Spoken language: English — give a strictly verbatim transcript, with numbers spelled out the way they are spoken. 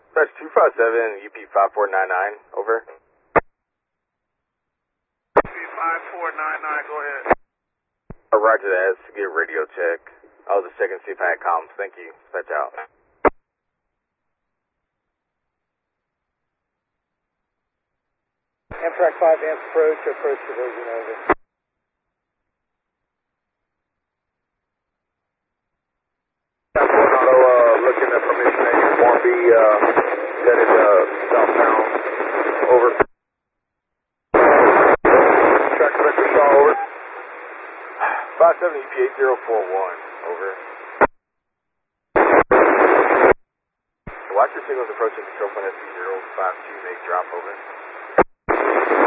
That's two five seven, U P five four nine nine, over. U P five four nine nine, go ahead. Uh, roger that, to get a radio check. I was just checking to see if I had comms. Thank you. Dispatch out. Amtrak five, Amp approach, approach diversion, over. Auto, uh, looking at permission at uniform B, uh, headed, uh, southbound, over. Track director saw, over. five seven U P eight zero four one, over. Watch your signals approaching control point S C zero five two, make drop, over.